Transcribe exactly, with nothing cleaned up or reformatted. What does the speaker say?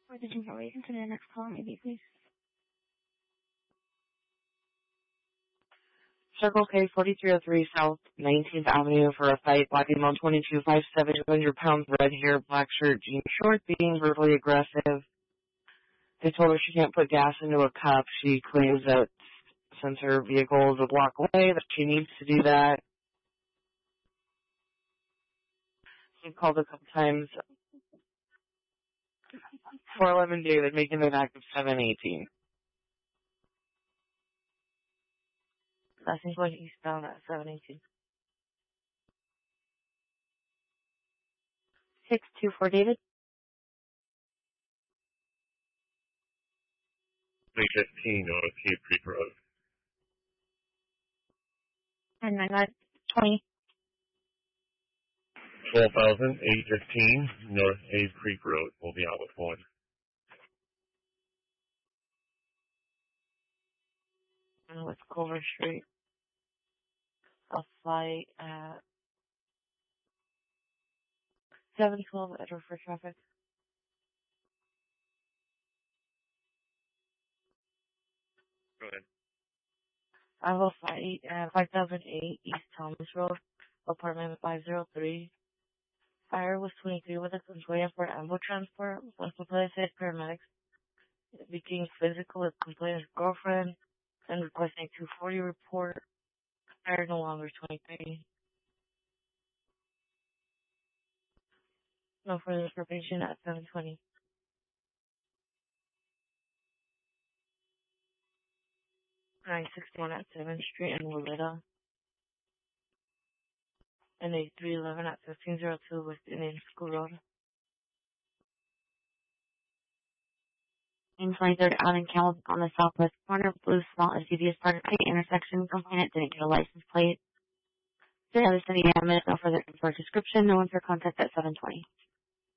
Or did you know wait until the next call, maybe, please? Circle K, forty-three oh three South nineteenth Avenue for a fight. Black female, twenty-two five seven, two hundred pounds, red hair, black shirt, jean shorts, being verbally aggressive. They told her she can't put gas into a cup. She claims that since her vehicle is a block away, that she needs to do that. She called a couple times. four eleven David, making an act of seven eighteen. That's what eastbound at seven eighteen. six two four David. eight fifteen on Cape Creek Road. And nine nine twenty. twelve thousand eight fifteen North Cave Creek Road. We'll be out with one. And with Culver Street. A flight at seven twelve Edward for traffic. Go ahead. I have a fight at five thousand eight East Thomas Road, apartment five oh three. Fire was twenty-three with a complaint for ambush transport. When complaint said paramedics it became physical with complainant's girlfriend and requesting two forty report. Fire no longer twenty-three. No further information at seven twenty. nine sixty-one at seventh Street in Willita. And a three eleven at fifteen oh two West Indian School Road. In twenty-third Avenue, Camel on the southwest corner, blue small S U V is parked at the intersection. Complainant didn't get a license plate. The other city minutes, no further info description. No one for contact at seven twenty.